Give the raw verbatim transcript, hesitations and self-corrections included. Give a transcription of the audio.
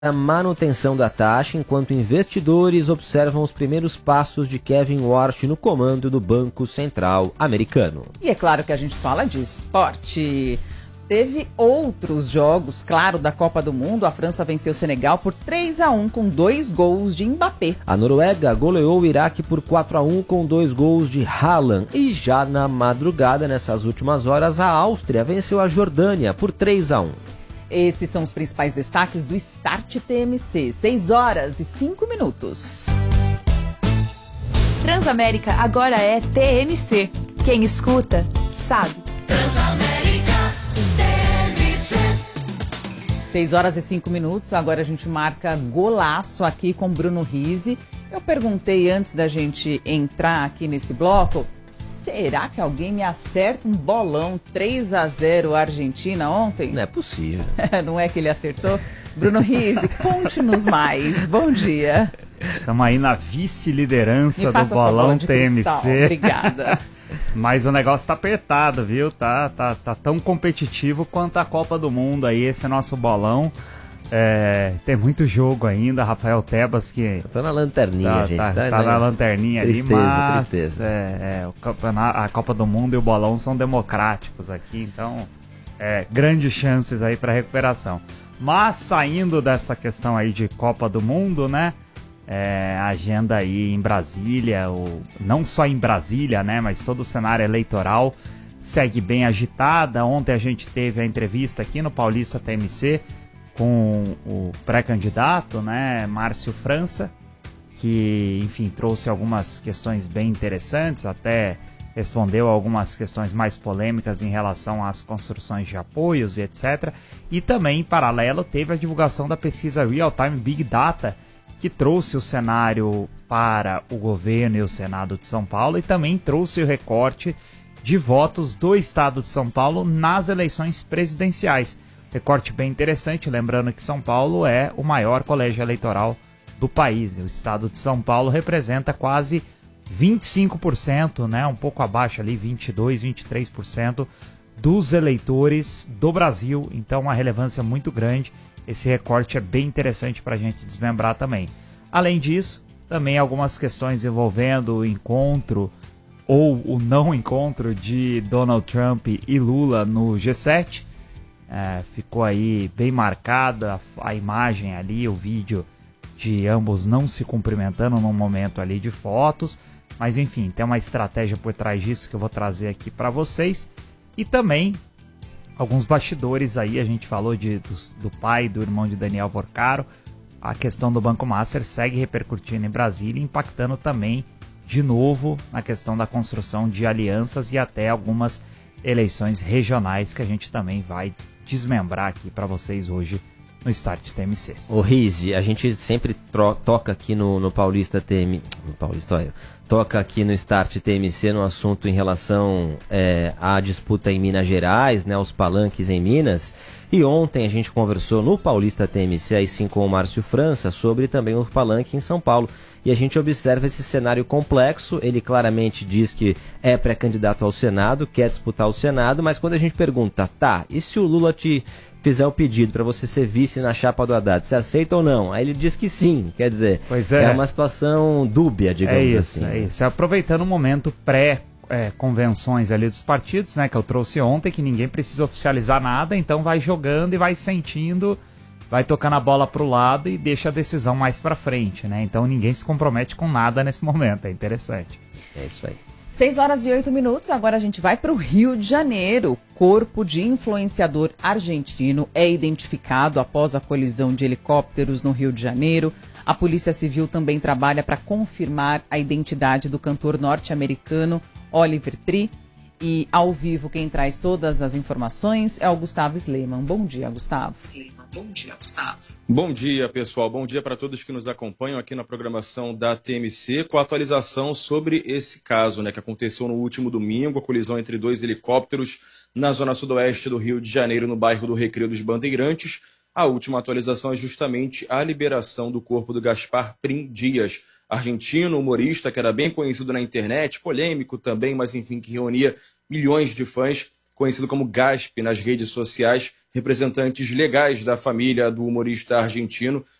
a manutenção da taxa, enquanto investidores observam os primeiros passos de Kevin Warsh no comando do Banco Central americano. E é claro que a gente fala de esporte. Teve outros jogos, claro, da Copa do Mundo. A França venceu o Senegal por três a um com dois gols de Mbappé. A Noruega goleou o Iraque por quatro a um com dois gols de Haaland. E já na madrugada, nessas últimas horas, a Áustria venceu a Jordânia por três a um. Esses são os principais destaques do Start T M C. seis horas e cinco minutos. Transamérica agora é T M C. Quem escuta, sabe. Transamérica. seis horas e cinco minutos, agora a gente marca golaço aqui com Bruno Rizzi. Eu perguntei antes da gente entrar aqui nesse bloco, será que alguém me acerta um bolão três a zero Argentina ontem? Não é possível. Não é que ele acertou? Bruno Rizzi, conte-nos mais. Bom dia. Estamos aí na vice-liderança Me do bolão T M C. Obrigada. Mas o negócio tá apertado, viu? Tá, tá, tá tão competitivo quanto a Copa do Mundo aí, esse é nosso bolão. É, tem muito jogo ainda, Rafael Tebas que... Eu tô na lanterninha, tá, gente. Tá, tá, tá na lanterninha tristeza, ali, mas tristeza. É, é, o campeonato, a Copa do Mundo e o bolão são democráticos aqui, então é, grandes chances aí para recuperação. Mas saindo dessa questão aí de Copa do Mundo, né? É, a agenda aí em Brasília, ou, não só em Brasília, né, mas todo o cenário eleitoral segue bem agitada. Ontem a gente teve a entrevista aqui no Paulista T M C com o pré-candidato, né, Márcio França, que, enfim, trouxe algumas questões bem interessantes, até respondeu algumas questões mais polêmicas em relação às construções de apoios e etcétera. E também, em paralelo, teve a divulgação da pesquisa Real Time Big Data, que trouxe o cenário para o governo e o Senado de São Paulo e também trouxe o recorte de votos do Estado de São Paulo nas eleições presidenciais. Recorte bem interessante, lembrando que São Paulo é o maior colégio eleitoral do país. O Estado de São Paulo representa quase vinte e cinco por cento, né, um pouco abaixo ali, vinte e dois, vinte e três por cento dos eleitores do Brasil. Então, uma relevância muito grande. Esse recorte é bem interessante para a gente desmembrar também. Além disso, também algumas questões envolvendo o encontro ou o não encontro de Donald Trump e Lula no G sete. É, ficou aí bem marcada a, a imagem ali, o vídeo de ambos não se cumprimentando num momento ali de fotos. Mas enfim, tem uma estratégia por trás disso que eu vou trazer aqui para vocês. E também alguns bastidores aí, a gente falou de, do, do pai, do irmão de Daniel Porcaro. A questão do Banco Master segue repercutindo em Brasília, impactando também, de novo, na questão da construção de alianças e até algumas eleições regionais que a gente também vai desmembrar aqui para vocês hoje no Start T M C. Ô Rizzi, a gente sempre tro- toca aqui no, no Paulista T M C, no Paulista, olha, toca aqui no Start T M C no assunto em relação é, à disputa em Minas Gerais, né, os palanques em Minas. E ontem a gente conversou no Paulista T M C, aí sim com o Márcio França, sobre também o palanque em São Paulo. E a gente observa esse cenário complexo. Ele claramente diz que é pré-candidato ao Senado, quer disputar o Senado, mas quando a gente pergunta, tá, e se o Lula te fizer o pedido para você ser vice na chapa do Haddad, você aceita ou não? Aí ele diz que sim, quer dizer, pois é. é uma situação dúbia, digamos é isso, assim. É isso, aproveitando o momento pré É, convenções ali dos partidos, né, que eu trouxe ontem, que ninguém precisa oficializar nada, então vai jogando e vai sentindo, vai tocando a bola pro lado e deixa a decisão mais pra frente, né, então ninguém se compromete com nada nesse momento, é interessante. É isso aí. seis horas e oito minutos, agora a gente vai para o Rio de Janeiro. Corpo de influenciador argentino é identificado após a colisão de helicópteros no Rio de Janeiro. A Polícia Civil também trabalha para confirmar a identidade do cantor norte-americano Oliver Tree. E ao vivo quem traz todas as informações é o Gustavo Sleman. Bom dia, Gustavo. Bom dia, Gustavo. Bom dia, pessoal. Bom dia para todos que nos acompanham aqui na programação da T M C, com a atualização sobre esse caso, né, que aconteceu no último domingo, a colisão entre dois helicópteros na zona sudoeste do Rio de Janeiro, no bairro do Recreio dos Bandeirantes. A última atualização é justamente a liberação do corpo do Gaspar Prim Dias, argentino, humorista que era bem conhecido na internet, polêmico também, mas enfim, que reunia milhões de fãs, conhecido como Gasp nas redes sociais, representantes legais da família do humorista argentino